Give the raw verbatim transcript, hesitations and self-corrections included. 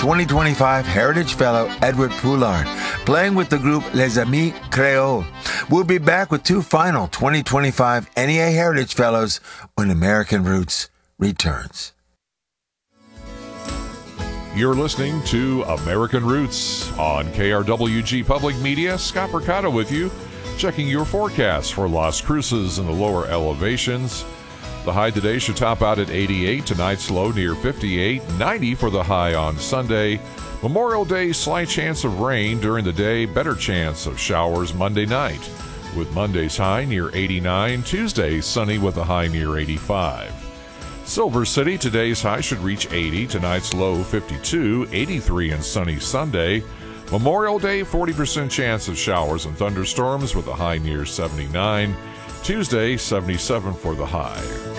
twenty twenty-five Heritage Fellow Edward Poulard, playing with the group Les Amis Creoles. We'll be back with two final twenty twenty-five N E A Heritage Fellows when American Roots returns. You're listening to American Roots on K R W G Public Media. Scott Percato with you, checking your forecast for Las Cruces in the lower elevations. The high today should top out at eighty-eight. Tonight's low near fifty-eight. ninety for the high on Sunday. Memorial Day, slight chance of rain during the day. Better chance of showers Monday night, with Monday's high near eighty-nine. Tuesday, sunny with a high near eighty-five. Silver City, today's high should reach eighty. Tonight's low fifty-two. eighty-three and sunny Sunday. Memorial Day, forty percent chance of showers and thunderstorms with a high near seventy-nine. Tuesday, seventy-seven for the high.